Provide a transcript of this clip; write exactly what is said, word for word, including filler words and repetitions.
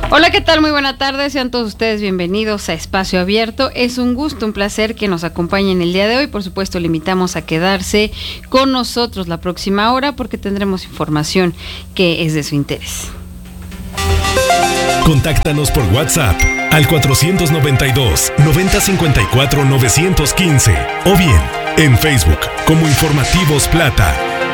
Hola, ¿qué tal? Muy buena tarde, sean todos ustedes bienvenidos a Espacio Abierto. Es un gusto, un placer que nos acompañen el día de hoy. Por supuesto, le invitamos a quedarse con nosotros la próxima hora porque tendremos información que es de su interés. Contáctanos por WhatsApp al cuatrocientos noventa y dos, noventa cincuenta y cuatro, novecientos quince o bien en Facebook como Informativos Plata.